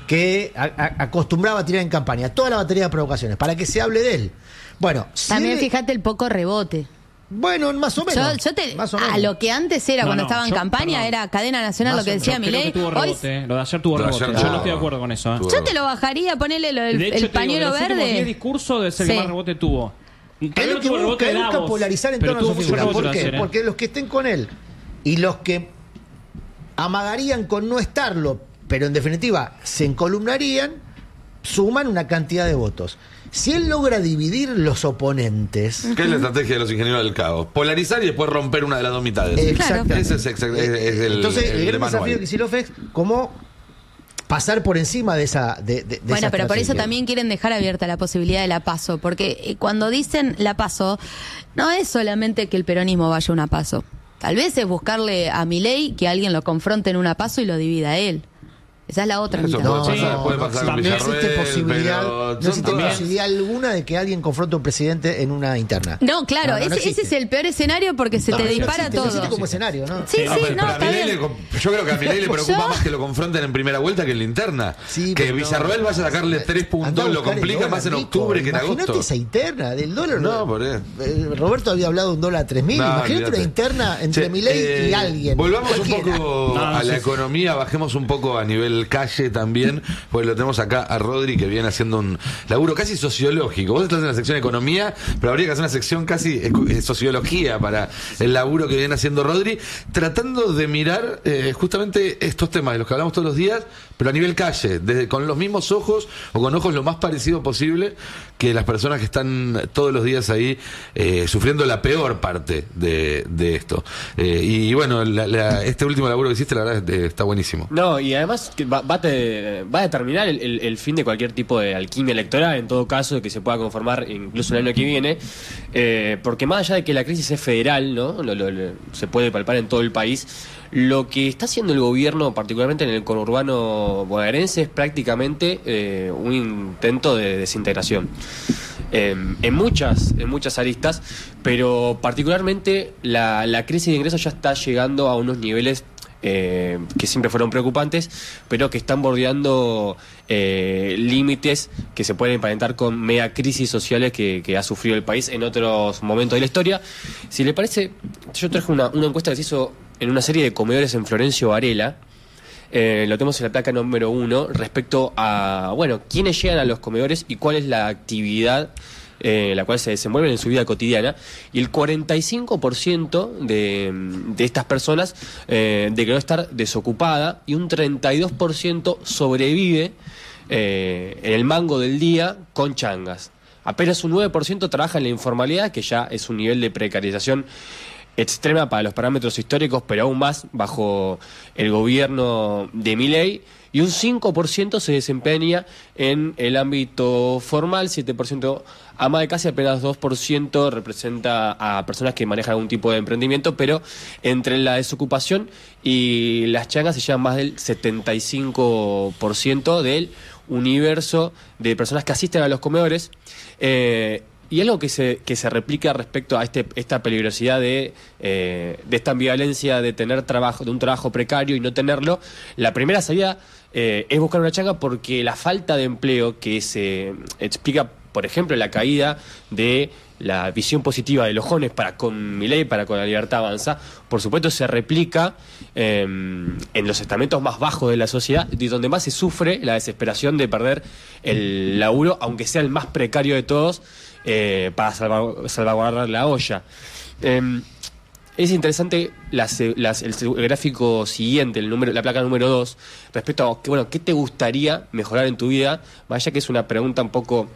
que acostumbraba a tirar en campaña, toda la batería de provocaciones, para que se hable de él. Bueno, también fíjate el poco rebote. Bueno, más o menos. Más o menos. A lo que antes era cuando estaba en campaña, era cadena nacional lo que decía Milei. Lo de ayer tuvo rebote. Yo no estoy de acuerdo con eso. Yo te lo bajaría, ponerle el pañuelo verde. De los 10 discursos de ese que más rebote tuvo. Es lo que busca polarizar en torno a su figura. ¿Por qué? Porque los que estén con él y los que amagarían con no estarlo, pero en definitiva se encolumnarían, suman una cantidad de votos. Si él logra dividir los oponentes... ¿Qué es la estrategia de los ingenieros del caos? Polarizar y después romper una de las dos mitades. Exacto. Ese es el Entonces, el gran manual. desafío de Kicillof es cómo pasar por encima de esa bueno, pero por eso también quieren dejar abierta la posibilidad de la PASO, porque cuando dicen la PASO, no es solamente que el peronismo vaya a una PASO. Tal vez es buscarle a Milei que alguien lo confronte en una PASO y lo divida a él. Esa es la otra mitad. Puede pasar con no existe posibilidad, pero no existe posibilidad alguna de que alguien confronte a un presidente en una interna. No, claro, ese es el peor escenario porque se te dispara todo. No existe como escenario, ¿no? Sí, está bien. Yo creo que a Milei le preocupa más que lo confronten en primera vuelta que en la interna. Sí, que Villarroel vaya a sacarle 3 puntos, lo complica más en octubre que en agosto. Imagínate esa interna del dólar. No, por eso. Roberto había hablado de un dólar a 3.000. Imagínate una interna entre Milei y alguien. Volvamos un poco a la economía, bajemos un poco a nivel calle también, pues lo tenemos acá a Rodri, que viene haciendo un laburo casi sociológico. Vos estás en la sección economía, pero habría que hacer una sección casi sociología para el laburo que viene haciendo Rodri, tratando de mirar justamente estos temas de los que hablamos todos los días, pero a nivel calle, con los mismos ojos o con ojos lo más parecido posible que las personas que están todos los días ahí sufriendo la peor parte de esto. Y bueno, este último laburo que hiciste, la verdad, está buenísimo. No, y además que va a determinar el fin de cualquier tipo de alquimia electoral, en todo caso, de que se pueda conformar incluso el año que viene, porque más allá de que la crisis es federal, ¿no? Se puede palpar en todo el país. Lo que está haciendo el gobierno, particularmente en el conurbano bonaerense, es prácticamente un intento de desintegración. En muchas aristas, pero particularmente la crisis de ingresos ya está llegando a unos niveles que siempre fueron preocupantes, pero que están bordeando límites que se pueden emparentar con mega crisis sociales que ha sufrido el país en otros momentos de la historia. Si le parece, yo traje una encuesta que se hizo en una serie de comedores en Florencio Varela. Lo tenemos en la placa número 1 respecto a, bueno, quiénes llegan a los comedores y cuál es la actividad la cual se desenvuelven en su vida cotidiana, y el 45% de estas personas declaró estar desocupada y un 32% sobrevive en el mango del día con changas. Apenas un 9% trabaja en la informalidad, que ya es un nivel de precarización extrema para los parámetros históricos, pero aún más bajo el gobierno de Milei, y un 5% se desempeña en el ámbito formal, 7% ama de casa y apenas 2% representa a personas que manejan algún tipo de emprendimiento, pero entre la desocupación y las changas se llevan más del 75% del universo de personas que asisten a los comedores. Y algo que se replica respecto a esta peligrosidad de esta ambivalencia de tener trabajo, de un trabajo precario y no tenerlo. La primera salida es buscar una changa, porque la falta de empleo que se explica, por ejemplo, la caída de la visión positiva de los jóvenes con Milei, con la Libertad Avanza, por supuesto se replica en los estamentos más bajos de la sociedad, y donde más se sufre la desesperación de perder el laburo, aunque sea el más precario de todos, para salvaguardar la olla. Es interesante el gráfico siguiente, la placa número 2, respecto a qué te gustaría mejorar en tu vida, vaya que es una pregunta un poco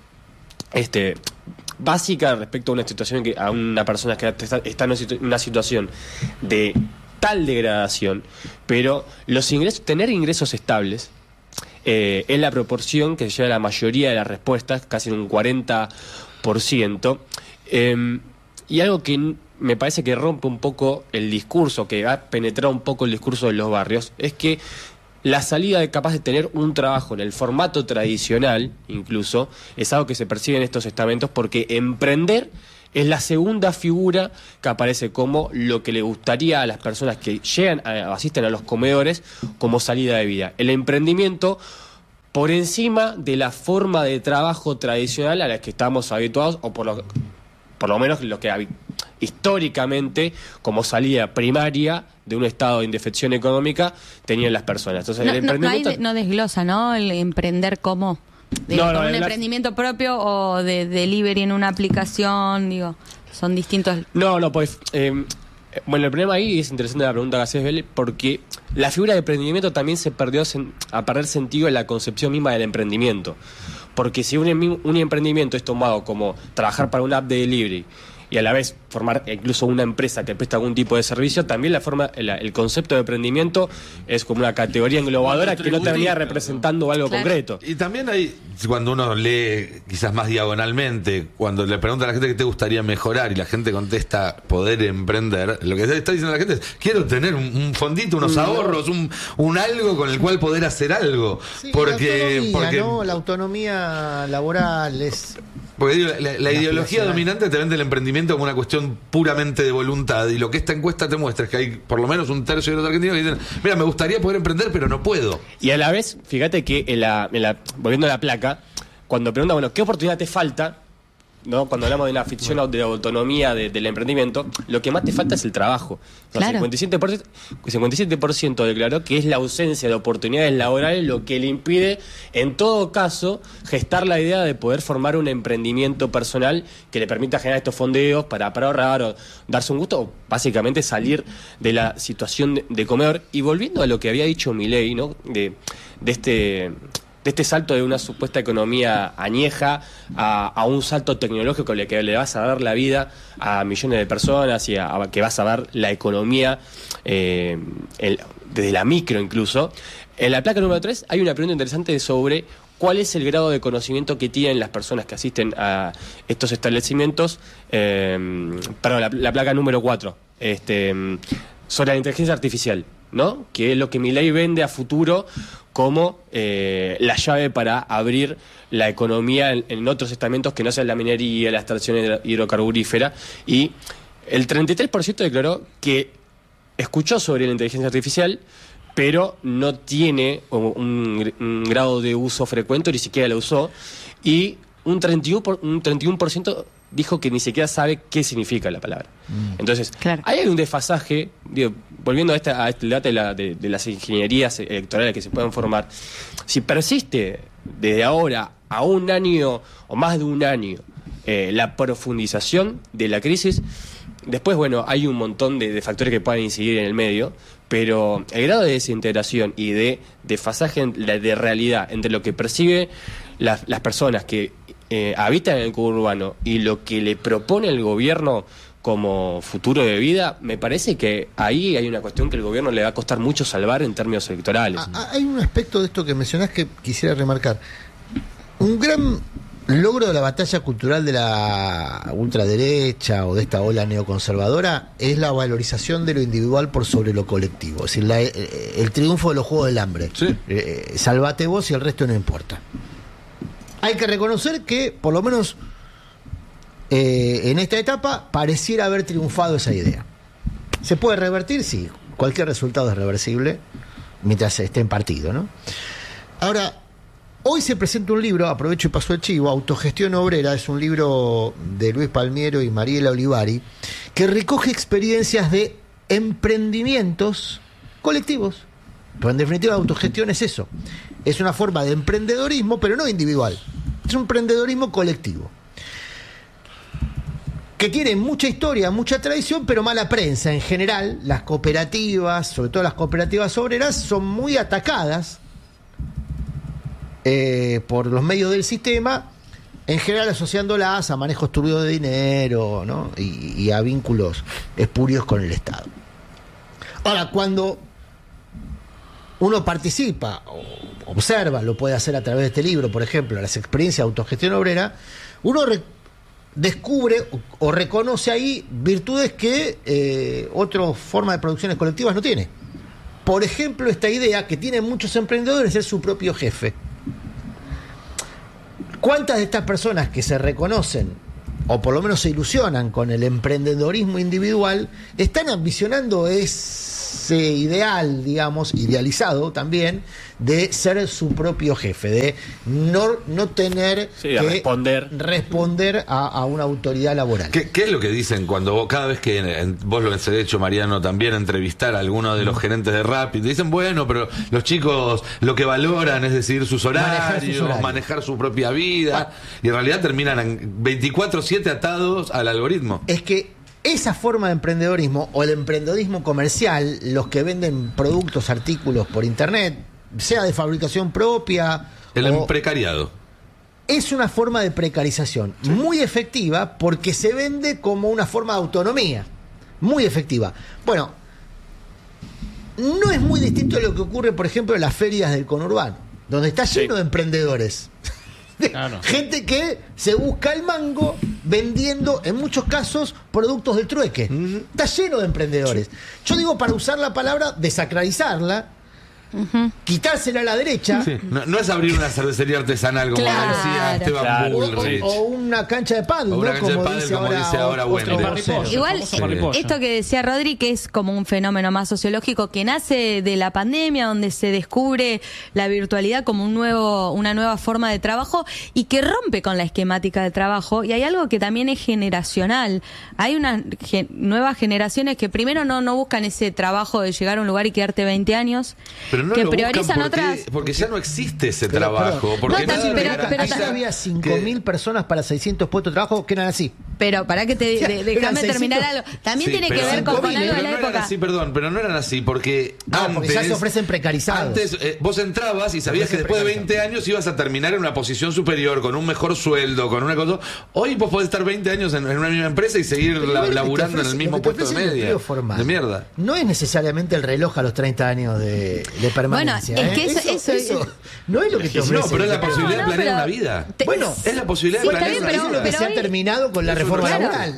básica respecto a una situación, a una persona que está en una situación de tal degradación, pero tener ingresos estables es la proporción que lleva la mayoría de las respuestas, casi en un 40%. Y algo que me parece que rompe un poco el discurso, que ha penetrado un poco el discurso de los barrios, es que la salida de capaz de tener un trabajo en el formato tradicional, incluso, es algo que se percibe en estos estamentos, porque emprender es la segunda figura que aparece como lo que le gustaría a las personas que asisten a los comedores como salida de vida. El emprendimiento por encima de la forma de trabajo tradicional a la que estamos habituados, o por lo menos lo que históricamente, como salida primaria de un estado de indefensión económica, tenían las personas. Entonces, el emprendimiento... no desglosa, ¿no? El emprender como... un emprendimiento propio o de delivery en una aplicación, digo, son distintos. Pues... bueno, el problema ahí es interesante la pregunta que haces, Bel, porque la figura de emprendimiento también se perdió a perder sentido en la concepción misma del emprendimiento. Porque si un emprendimiento es tomado como trabajar para una app de delivery y a la vez formar incluso una empresa que presta algún tipo de servicio, también el concepto de emprendimiento es como una categoría englobadora que no termina representando algo concreto. Y también hay, cuando uno lee quizás más diagonalmente, cuando le pregunta a la gente qué te gustaría mejorar y la gente contesta poder emprender, lo que está diciendo la gente es, quiero tener un fondito, unos ahorros, un algo con el cual poder hacer algo. Sí, porque la autonomía laboral es... Porque digo, la ideología dominante te vende el emprendimiento como una cuestión puramente de voluntad, y lo que esta encuesta te muestra es que hay por lo menos un tercio de los argentinos que dicen, mira, me gustaría poder emprender, pero no puedo. Y a la vez, fíjate que volviendo a la placa, cuando pregunta, bueno, ¿qué oportunidad te falta? ¿No? Cuando hablamos de la ficción de la autonomía del emprendimiento, lo que más te falta es el trabajo. Claro. 57% declaró que es la ausencia de oportunidades laborales lo que le impide, en todo caso, gestar la idea de poder formar un emprendimiento personal que le permita generar estos fondeos para ahorrar o darse un gusto, o básicamente salir de la situación de comedor. Y volviendo a lo que había dicho Milei, ¿no? de este salto de una supuesta economía añeja a un salto tecnológico que le vas a dar la vida a millones de personas y a que vas a dar la economía desde la micro incluso. En la placa número 3 hay una pregunta interesante sobre cuál es el grado de conocimiento que tienen las personas que asisten a estos establecimientos. La placa número 4, sobre la inteligencia artificial, ¿no? Que es lo que Milei vende a futuro como la llave para abrir la economía en otros estamentos que no sean la minería, la extracción hidrocarburífera. Y el 33% declaró que escuchó sobre la inteligencia artificial, pero no tiene un grado de uso frecuente, ni siquiera la usó. Y un 31% dijo que ni siquiera sabe qué significa la palabra. Entonces, claro, hay un desfasaje, volviendo a este debate de las ingenierías electorales que se pueden formar. Si persiste desde ahora a un año o más de un año la profundización de la crisis, después, bueno, hay un montón de factores que pueden incidir en el medio, pero el grado de desintegración y de desfasaje de realidad entre lo que percibe las personas que habitan en el conurbano y lo que le propone el gobierno como futuro de vida, me parece que ahí hay una cuestión que el gobierno le va a costar mucho salvar en términos electorales. Hay un aspecto de esto que mencionás que quisiera remarcar. Un gran logro de la batalla cultural de la ultraderecha o de esta ola neoconservadora es la valorización de lo individual por sobre lo colectivo. Es decir, el triunfo de los Juegos del Hambre. Sí. Salvate vos y el resto no importa. Hay que reconocer que, por lo menos en esta etapa, pareciera haber triunfado esa idea. ¿Se puede revertir? Sí. Cualquier resultado es reversible mientras esté en partido, ¿no? Ahora, hoy se presenta un libro, aprovecho y paso el chivo, Autogestión Obrera, es un libro de Luis Palmiero y Mariela Olivari, que recoge experiencias de emprendimientos colectivos. Pero en definitiva, la autogestión es eso. Es una forma de emprendedorismo, pero no individual. Es un emprendedorismo colectivo. Que tiene mucha historia, mucha tradición, pero mala prensa. En general, las cooperativas, sobre todo las cooperativas obreras, son muy atacadas por los medios del sistema, en general asociándolas a manejos turbios de dinero, ¿no? y a vínculos espurios con el Estado. Ahora, cuando uno participa o observa, lo puede hacer a través de este libro, por ejemplo, las experiencias de autogestión obrera, uno descubre o reconoce ahí virtudes que otra forma de producciones colectivas no tiene. Por ejemplo, esta idea que tienen muchos emprendedores de ser su propio jefe. ¿Cuántas de estas personas que se reconocen o por lo menos se ilusionan con el emprendedorismo individual están ambicionando ese ideal, digamos, idealizado también, de ser su propio jefe, de no tener que responder a una autoridad laboral. ¿Qué es lo que dicen cuando cada vez que vos lo has hecho, Mariano, también entrevistar a alguno de los gerentes de Rappi, te dicen, bueno, pero los chicos lo que valoran es decidir sus horarios, manejar su propia vida, y en realidad terminan 24/7 atados al algoritmo? Es que esa forma de emprendedorismo o el emprendedorismo comercial, los que venden productos, artículos por internet, sea de fabricación propia, precariado, es una forma de precarización muy efectiva, porque se vende como una forma de autonomía muy efectiva. Bueno, no es muy distinto de lo que ocurre, por ejemplo, en las ferias del conurbano, donde está lleno de emprendedores. Gente que se busca el mango vendiendo, en muchos casos, productos del trueque. Está lleno de emprendedores. Yo digo, para usar la palabra, desacralizarla, quitársela a la derecha. No es abrir una cervecería artesanal, como decía Esteban Bullrich, o una cancha de pádel, una cancha de pádel, como dice ahora Igual, esto que decía Rodri, que es como un fenómeno más sociológico que nace de la pandemia, donde se descubre la virtualidad como una nueva forma de trabajo, y que rompe con la esquemática de trabajo. Y hay algo que también es generacional. Hay unas nuevas generaciones que primero no buscan ese trabajo de llegar a un lugar y quedarte 20 años, pero que priorizan otras, porque ya no existe ese trabajo. Porque pero había 5.000 personas para 600 puestos de trabajo que eran así. Pero para que déjame terminar algo. También tiene que ver con algo de la época. Pero no eran así, porque porque ya se ofrecen precarizados. Antes vos entrabas y sabías que después de 20 años ibas a terminar en una posición superior, con un mejor sueldo, con una cosa. Hoy vos podés estar 20 años en una misma empresa y seguir laburando en el mismo puesto de media. De mierda. No es necesariamente el reloj a los 30 años de permanencia. Bueno, es que eso no es lo que te ofrece. No, pero es la posibilidad de planear una vida. Bueno, es la posibilidad de planear una vida. Pero se ha terminado con la reforma laboral.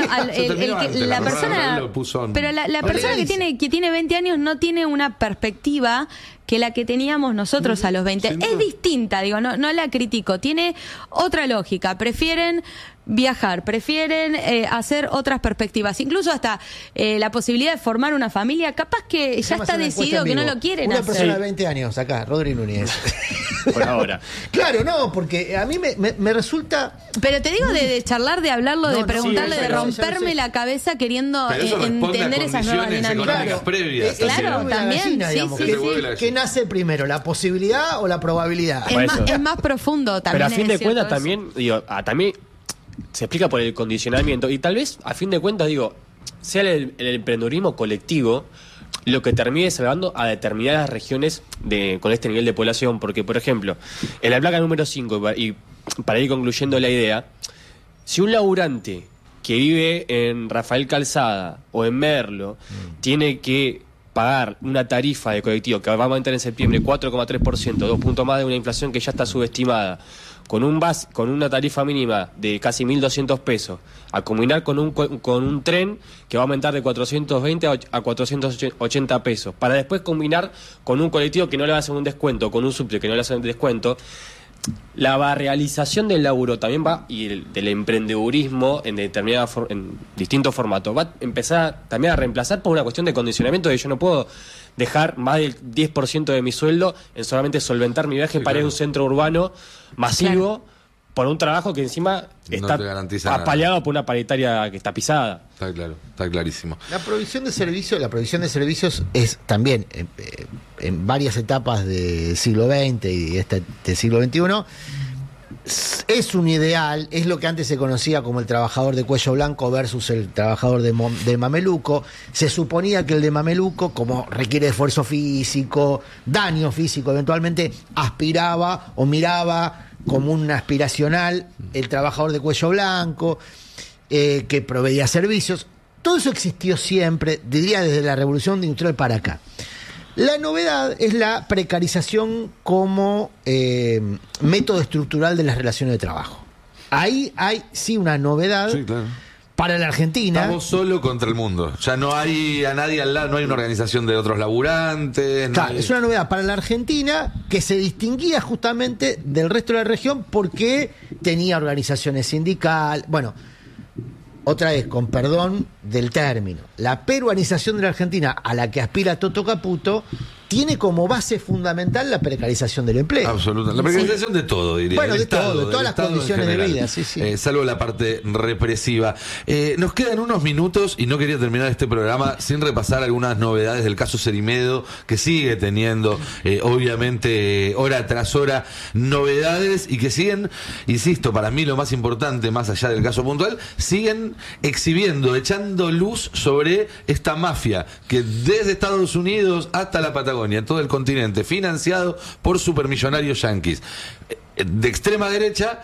Hoy la persona, pero la persona que tiene 20 años no tiene una perspectiva que la que teníamos nosotros a los 20. Es distinta, digo, no la critico, tiene otra lógica, prefieren viajar, prefieren hacer otras perspectivas, incluso hasta la posibilidad de formar una familia, capaz que ya está decidido que no lo quieren hacer. Una persona de 20 años acá, Rodri Núñez. Por ahora. Claro, no, porque a mí me resulta... Pero te digo de charlar, de hablarlo, de preguntarle, de romperme la cabeza queriendo entender esas nuevas dinámicas previas. Claro, también, ¿Qué nace primero, la posibilidad o la probabilidad? Es más profundo también. Pero a fin de cuentas también, también se explica por el condicionamiento, y tal vez a fin de cuentas, sea el emprendedurismo colectivo lo que termine salvando a determinadas regiones con este nivel de población, porque por ejemplo, en la placa número 5, y para ir concluyendo la idea, si un laburante que vive en Rafael Calzada o en Merlo tiene que pagar una tarifa de colectivo que va a aumentar en septiembre 4,3%, 2 puntos más de una inflación que ya está subestimada, con una tarifa mínima de casi 1.200 pesos, a combinar con un tren que va a aumentar de 420 a 480 pesos, para después combinar con un colectivo que no le va a hacer un descuento, con un subte que no le hace un descuento, la barrealización del laburo también y del emprendedurismo en distintos formatos va a empezar también a reemplazar por una cuestión de condicionamiento de yo no puedo dejar más del 10% de mi sueldo en solamente solventar mi viaje para ir a un centro urbano masivo por un trabajo que encima está apaleado por una paritaria que está pisada. Está claro, está clarísimo. La provisión de servicios es también en varias etapas del siglo XX y del siglo XXI. Es un ideal, es lo que antes se conocía como el trabajador de cuello blanco versus el trabajador de mameluco. Se suponía que el de mameluco, como requiere esfuerzo físico, daño físico, eventualmente aspiraba o miraba como un aspiracional el trabajador de cuello blanco, que proveía servicios. Todo eso existió siempre, diría desde la Revolución Industrial para acá. La novedad es la precarización como método estructural de las relaciones de trabajo. Ahí hay sí una novedad. Sí, claro. Para la Argentina. Estamos solo contra el mundo. Ya no hay a nadie al lado, no hay una organización de otros laburantes. Claro, es una novedad para la Argentina que se distinguía justamente del resto de la región porque tenía organizaciones sindicales. Bueno, otra vez, con perdón del término, la peruanización de la Argentina a la que aspira Toto Caputo tiene como base fundamental la precarización del empleo. Absolutamente. La precarización de todo, diría. Bueno, de todo, de todas las condiciones de vida, salvo la parte represiva. Nos quedan unos minutos y no quería terminar este programa sin repasar algunas novedades del caso Cerimedo, que sigue teniendo, obviamente, hora tras hora, novedades y que siguen, insisto, para mí lo más importante, más allá del caso puntual, siguen exhibiendo, echando luz sobre esta mafia que desde Estados Unidos hasta la Patagonia, todo el continente, financiado por supermillonarios yanquis de extrema derecha,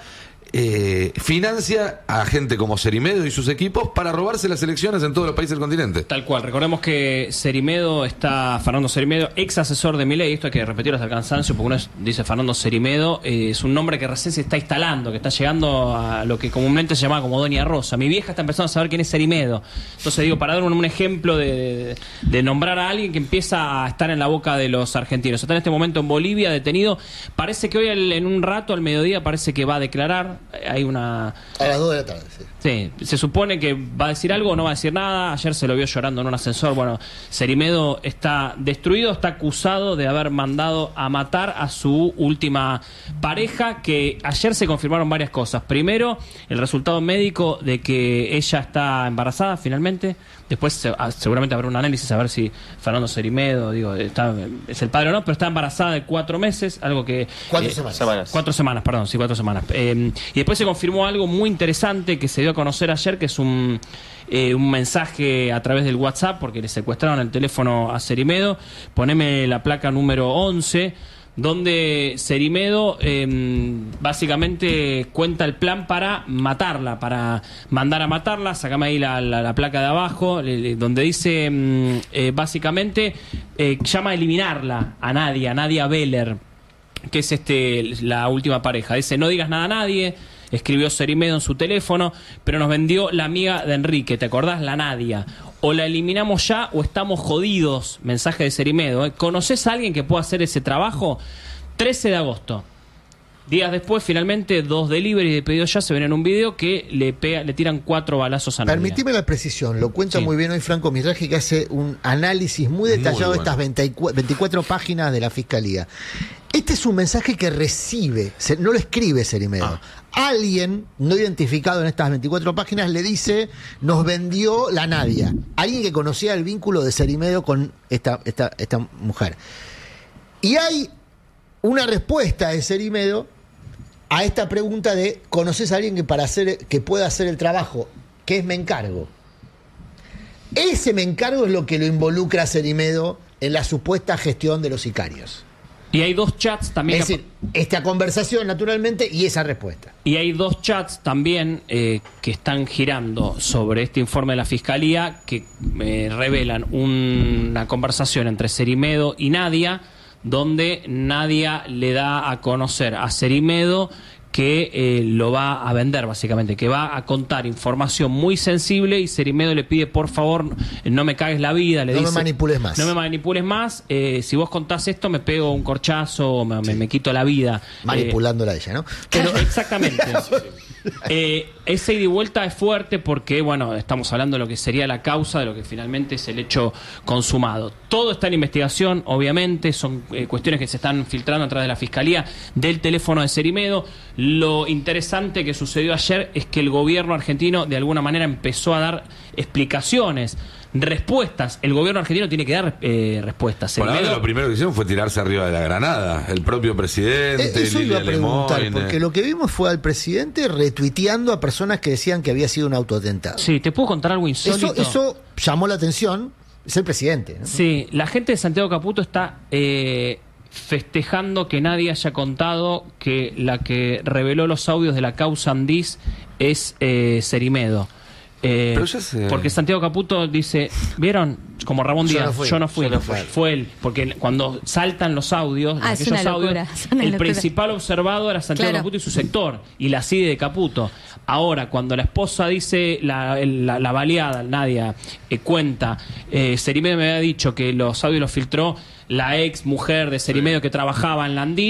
financia a gente como Cerimedo y sus equipos para robarse las elecciones en todos los países del continente. Tal cual. Recordemos que Fernando Cerimedo, ex asesor de Milei, esto hay que repetirlo hasta el cansancio, porque uno dice Fernando Cerimedo, es un nombre que recién se está instalando, que está llegando a lo que comúnmente se llama como Doña Rosa. Mi vieja está empezando a saber quién es Cerimedo. Entonces digo, para dar un ejemplo de nombrar a alguien que empieza a estar en la boca de los argentinos. Está en este momento en Bolivia, detenido. Parece que hoy en un rato, al mediodía, parece que va a declarar. Hay una... A las 2 de la tarde, sí. Sí, se supone que va a decir algo o no va a decir nada. Ayer se lo vio llorando en un ascensor. Bueno, Cerimedo está destruido, está acusado de haber mandado a matar a su última pareja, que ayer se confirmaron varias cosas. Primero, el resultado médico de que ella está embarazada finalmente. Después seguramente habrá un análisis a ver si Fernando Cerimedo, es el padre o no, pero está embarazada de 4 meses, algo que... 4 semanas. 4 semanas, perdón, sí, 4 semanas. Y después se confirmó algo muy interesante que se dio a conocer ayer, que es un mensaje a través del WhatsApp, porque le secuestraron el teléfono a Cerimedo. Poneme la placa número 11, donde Cerimedo básicamente cuenta el plan para matarla, para mandar a matarla. Sacame ahí la placa de abajo, donde dice básicamente llama a eliminarla a Nadia Beller, que es la última pareja. Dice: no digas nada a nadie. Escribió Cerimedo en su teléfono, pero nos vendió la amiga de Enrique, ¿te acordás? La Nadia. O la eliminamos ya o estamos jodidos. Mensaje de Cerimedo. ¿Conoces a alguien que pueda hacer ese trabajo? 13 de agosto. Días después, finalmente, 2 delivery de pedido ya se ven en un video que le tiran 4 balazos a Nadia. Permitime la precisión, lo cuenta muy bien hoy Franco Mizrahi, que hace un análisis muy detallado de estas 24 páginas de la Fiscalía. Este es un mensaje que recibe, no lo escribe Cerimedo. Alguien no identificado en estas 24 páginas le dice: nos vendió la Nadia. Alguien que conocía el vínculo de Cerimedo con esta mujer. Y hay una respuesta de Cerimedo a esta pregunta de: ¿conoces a alguien que pueda hacer el trabajo? Que es me encargo. Ese me encargo es lo que lo involucra a Cerimedo en la supuesta gestión de los sicarios. Y hay 2 chats también. Es decir, esta conversación, naturalmente, y esa respuesta. Y hay 2 chats también que están girando sobre este informe de la Fiscalía que revelan una conversación entre Cerimedo y Nadia, donde Nadia le da a conocer a Cerimedo que lo va a vender, básicamente, que va a contar información muy sensible, y Cerimedo le pide: por favor, no me cagues la vida, le dice, me manipules más. No me manipules más, si vos contás esto me pego un corchazo, me quito la vida. Manipulándola a ella, ¿no? Pero exactamente. Esa ida y vuelta es fuerte porque, bueno, estamos hablando de lo que sería la causa, de lo que finalmente es el hecho consumado. Todo está en investigación, obviamente, son cuestiones que se están filtrando a través de la Fiscalía, del teléfono de Cerimedo. Lo interesante que sucedió ayer es que el gobierno argentino de alguna manera empezó a dar explicaciones, respuestas. El gobierno argentino tiene que dar respuestas. Por ahora lo primero que hicieron fue tirarse arriba de la granada. El propio presidente, eso iba a preguntar, porque lo que vimos fue al presidente retuiteando a personas que decían que había sido un autoatentado. Sí, ¿te puedo contar algo insólito? Eso llamó la atención. Es el presidente, ¿no? Sí, la gente de Santiago Caputo está festejando que nadie haya contado que la que reveló los audios de la causa Andís es Cerimedo. Pero ya sé. Porque Santiago Caputo dice: ¿vieron? Como Ramón Díaz, yo no fui. Fue él. Porque cuando saltan los audios, aquellos audios, el principal observado era Santiago Caputo y su sector, y la CIDE de Caputo. Ahora, cuando la esposa dice, la baleada, Nadia, cuenta, Cerimedo me había dicho que los audios los filtró la ex mujer de Cerimedo que trabajaba en Landís,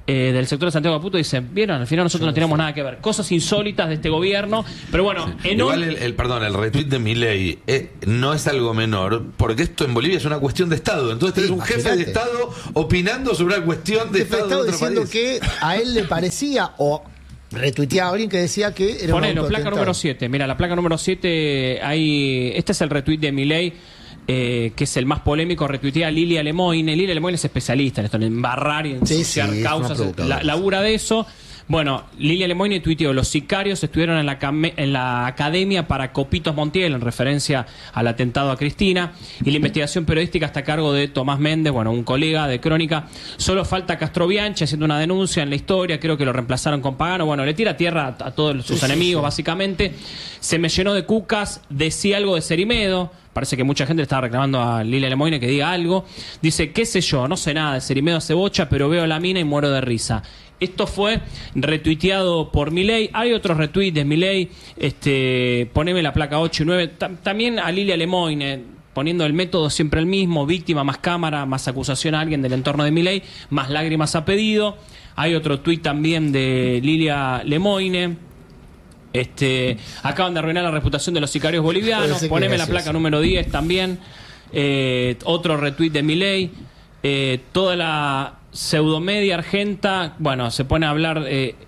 del sector de Santiago de Caputo dicen, vieron, al final nosotros no tenemos nada que ver. Cosas insólitas de este gobierno, pero bueno... Sí. Igual el retweet de Milei no es algo menor, porque esto en Bolivia es una cuestión de Estado. Entonces tenés un jefe de Estado opinando sobre una cuestión de Estado de otro diciendo país. que a él le parecía, o retuiteaba a alguien que decía que era Ponelo, placa número 7. Mira, la placa número 7, este es el retweet de Milei, que es el más polémico. Retuitea a Lilia Lemoine. Lilia Lemoine es especialista en esto, en embarrar y ensuciar causas, labura de eso. Bueno, Lilia Lemoine tuiteó: los sicarios estuvieron en la academia para Copitos Montiel, en referencia al atentado a Cristina, y la investigación periodística está a cargo de Tomás Méndez, bueno, un colega de Crónica. Solo falta Castrobianchi haciendo una denuncia en la historia, creo que lo reemplazaron con Pagano. Bueno, le tira tierra a todos sus enemigos, básicamente. Se me llenó de cucas, decía algo de Cerimedo. Parece que mucha gente le estaba reclamando a Lilia Lemoine que diga algo. Dice, qué sé yo, no sé nada de Cerimedo hace bocha, pero veo la mina y muero de risa. Esto fue retuiteado por Milei. Hay otros retweets de Milei. Poneme la placa 8 y 9. También a Lilia Lemoine, poniendo el método siempre el mismo: víctima más cámara, más acusación a alguien del entorno de Milei, más lágrimas a pedido. Hay otro tuit también de Lilia Lemoine. Acaban de arruinar la reputación de los sicarios bolivianos. Poneme la placa número 10 también. Otro retweet de Milei. Toda la pseudomedia argenta, bueno, se pone a hablar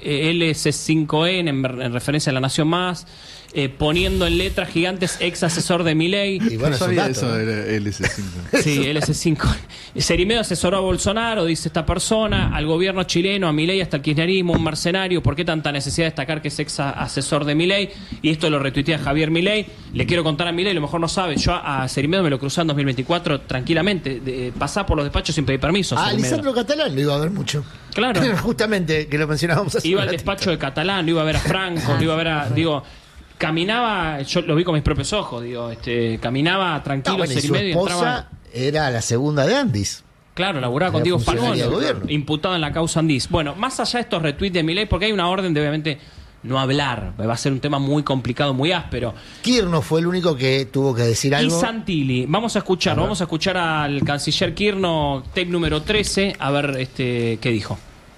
LS5N en referencia a La Nación Más, poniendo en letras gigantes ex asesor de Milei. Y bueno, sabía eso de LS5. Sí, LS5. Cerimedo asesoró a Bolsonaro, dice esta persona, al gobierno chileno, a Milei, hasta el kirchnerismo, un mercenario. ¿Por qué tanta necesidad de destacar que es ex asesor de Milei? Y esto lo retuitea Javier Milei. Le quiero contar a Milei, lo mejor no sabe, yo a Cerimedo me lo crucé en 2024 tranquilamente, pasá por los despachos sin pedir permiso. A Lisandro Catalán lo iba a ver mucho. Claro. Justamente, que lo mencionábamos así. Iba al despacho de Catalán, lo iba a ver a Franco, lo iba a ver a... Caminaba, yo lo vi con mis propios ojos, caminaba tranquilo. Y su esposa era la segunda de Andis. Claro, laburaba con Diego Palmón, imputado en la causa Andis. Bueno, más allá de estos retweets de Milei, porque hay una orden de obviamente no hablar, va a ser un tema muy complicado, muy áspero. Kirchner fue el único que tuvo que decir algo. Y Santilli, vamos a escuchar al canciller Kirchner, tape número 13, a ver qué dijo.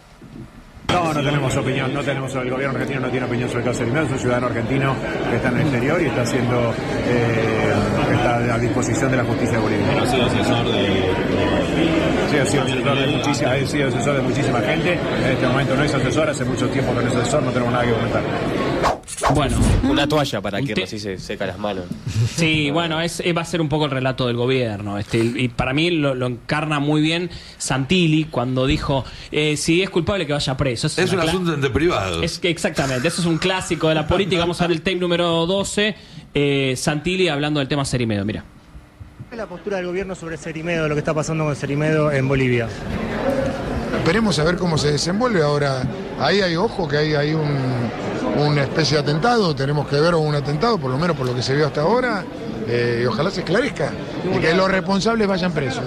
No tenemos opinión, el gobierno argentino no tiene opinión sobre el caso de Cerimedo. Es un ciudadano argentino que está en el exterior y está a disposición de la justicia boliviana. ¿Ha sido asesor ha sido asesor de muchísima gente. En este momento no es asesor, hace mucho tiempo que no es asesor, no tenemos nada que comentar. Bueno, una toalla para que así se seca las manos. Sí, bueno, va a ser un poco el relato del gobierno. Y para mí lo encarna muy bien Santilli cuando dijo, si es culpable que vaya preso. Es un asunto entre privados. Exactamente, eso es un clásico de la política. Vamos a ver el tape número 12. Santilli hablando del tema Cerimedo, mira. ¿Cuál es la postura del gobierno sobre Cerimedo, lo que está pasando con Cerimedo en Bolivia? Esperemos a ver cómo se desenvuelve. Ahora, ahí hay ojo que hay una especie de atentado, tenemos que ver un atentado, por lo menos por lo que se vio hasta ahora, y ojalá se esclarezca y que los responsables vayan presos.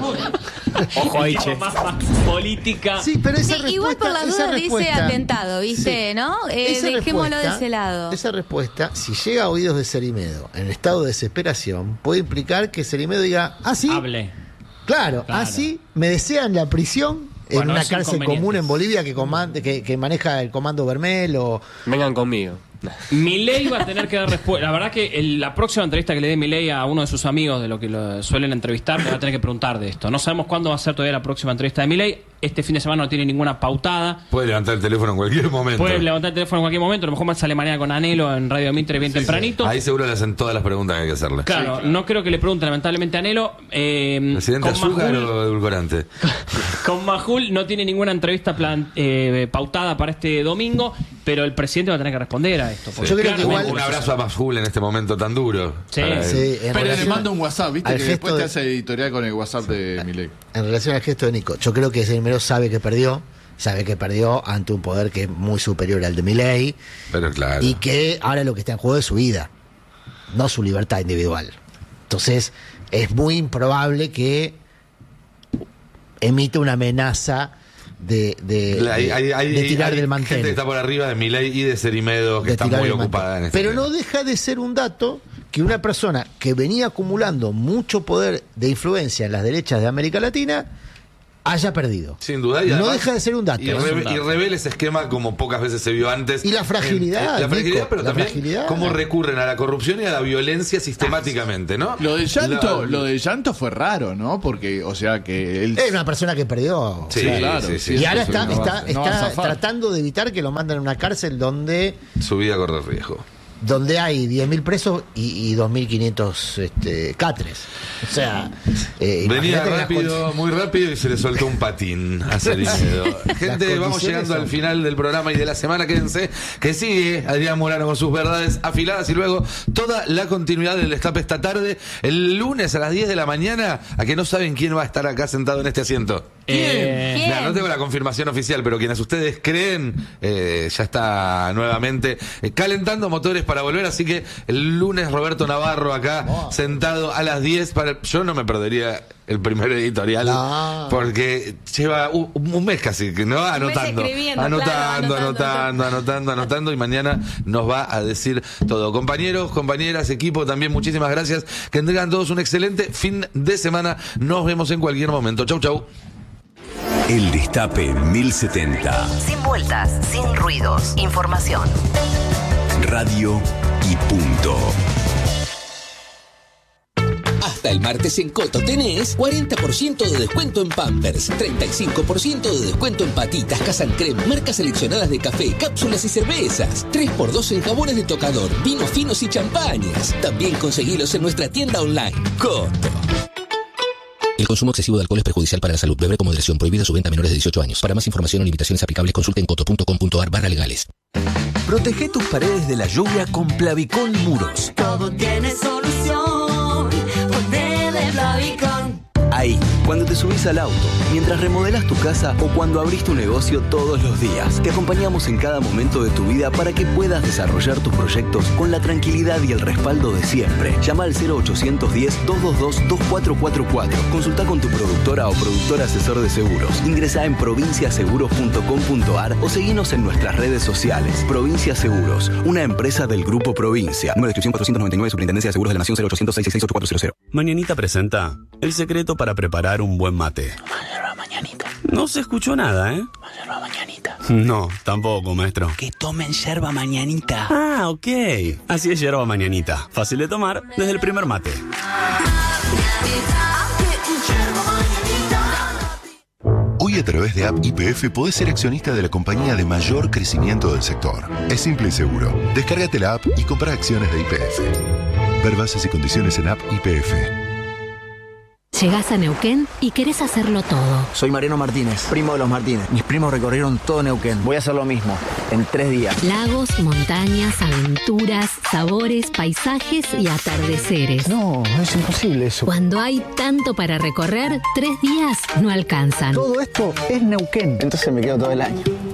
Ojo ahí, che. Más política. Sí, pero igual por la duda dice atentado, ¿viste? Sí. ¿No? Dejémoslo de ese lado. Esa respuesta, si llega a oídos de Cerimedo en estado de desesperación, puede implicar que Cerimedo diga, sí. Hable. Claro, así me desean la prisión. En una cárcel común en Bolivia que maneja el Comando Vermel o... Vengan conmigo. Milei va a tener que dar respuesta. La verdad que la próxima entrevista que le dé Milei a uno de sus amigos, de lo que lo suelen entrevistar, le va a tener que preguntar de esto. No sabemos cuándo va a ser todavía la próxima entrevista de Milei. Este fin de semana no tiene ninguna pautada. Puede levantar el teléfono en cualquier momento. A lo mejor sale mañana con Anhelo en Radio Mitre bien tempranito. Ahí seguro le hacen todas las preguntas que hay que hacerle. Claro, no creo que le pregunten lamentablemente a Anhelo. ¿Presidente azúcar o edulcorante? Con Majul no tiene ninguna entrevista pautada para este domingo, pero el presidente va a tener que responder a esto. Yo creo que igual... Un abrazo a Majul en este momento tan duro. Sí. Pero le manda un WhatsApp, ¿viste? Que después te hace editorial con el WhatsApp de Milei. En relación al gesto de Nico, yo creo que Cerimedo sabe que perdió ante un poder que es muy superior al de Milei. Pero claro. Y que ahora lo que está en juego es su vida, no su libertad individual. Entonces, es muy improbable que emita una amenaza de tirar del mantel. Gente que está por arriba de Milei y de Cerimedo que está muy ocupada en este Pero tema. no deja de ser un dato que una persona que venía acumulando mucho poder de influencia en las derechas de América Latina haya perdido. Sin duda. Y no además, deja de ser un dato. Y revela ese esquema como pocas veces se vio antes. Y la fragilidad. La fragilidad, Nico, pero también cómo recurren a la corrupción y a la violencia sistemáticamente, ¿no? Lo de Llanto fue raro, ¿no? Porque, o sea, que él... Es una persona que perdió. Sí, claro. Sí, y ahora está tratando de evitar que lo manden a una cárcel donde... Su vida corre riesgo. Donde hay 10.000 presos y 2.500 catres. O sea, venía rápido, muy rápido y se le soltó un patín a Cerimedo. Gente, vamos llegando al final del programa y de la semana. Quédense, que sigue Adrián Morano con sus verdades afiladas y luego toda la continuidad del Destape esta tarde. El lunes a las 10 de la mañana, a que no saben quién va a estar acá sentado en este asiento. ¿Quién? Mira, no tengo la confirmación oficial, pero quienes ustedes creen ya está nuevamente calentando motores para volver, así que el lunes Roberto Navarro acá sentado a las 10 yo no me perdería el primer editorial porque lleva un mes casi, ¿no? Anotando y mañana nos va a decir todo. Compañeros, compañeras, equipo, también muchísimas gracias, que tengan todos un excelente fin de semana, nos vemos en cualquier momento. Chau, chau. El Destape 1070. Sin vueltas, sin ruidos. Información. Radio y punto. Hasta el martes en Coto tenés 40% de descuento en Pampers, 35% de descuento en patitas, Casan Creme, marcas seleccionadas de café, cápsulas y cervezas, 3x2 en jabones de tocador, vinos finos y champañas. También conseguilos en nuestra tienda online. Coto. El consumo excesivo de alcohol es perjudicial para la salud. Beber con moderación. Prohibida su venta a menores de 18 años. Para más información o limitaciones aplicables, consulte en coto.com.ar/legales. Protege tus paredes de la lluvia con Plavicón Muros. Todo tiene solución. Ponte de Plavicón. Ahí, cuando te subís al auto, mientras remodelas tu casa o cuando abrís tu negocio todos los días. Te acompañamos en cada momento de tu vida para que puedas desarrollar tus proyectos con la tranquilidad y el respaldo de siempre. Llama al 0810-222-2444. Consulta con tu productora o productor asesor de seguros. Ingresa en provinciaseguros.com.ar o seguinos en nuestras redes sociales. Provincia Seguros, una empresa del Grupo Provincia. Número de inscripción 499, Superintendencia de Seguros de la Nación 0800-666-8400. Mañanita presenta el secreto para preparar un buen mate. Yerba mañanita. No se escuchó nada, ¿eh? Yerba mañanita. No, tampoco, maestro. Que tomen yerba mañanita. Ah, ok. Así es yerba mañanita. Fácil de tomar desde el primer mate. Hoy a través de App YPF podés ser accionista de la compañía de mayor crecimiento del sector. Es simple y seguro. Descárgate la app y compra acciones de YPF. Ver bases y condiciones en App YPF. Llegás a Neuquén y querés hacerlo todo. Soy Mariano Martínez, primo de los Martínez. Mis primos recorrieron todo Neuquén. Voy a hacer lo mismo, en 3 días. Lagos, montañas, aventuras, sabores, paisajes y atardeceres. No, es imposible eso. Cuando hay tanto para recorrer, 3 días no alcanzan. Todo esto es Neuquén. Entonces me quedo todo el año.